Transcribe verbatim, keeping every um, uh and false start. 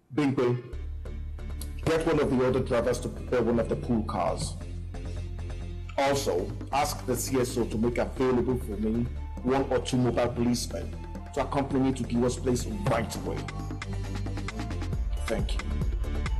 Bingbe, get one of the other drivers to prepare one of the pool cars. Also, ask the C S O to make available for me one or two mobile policemen to accompany me to Giwa's place right away. Thank you.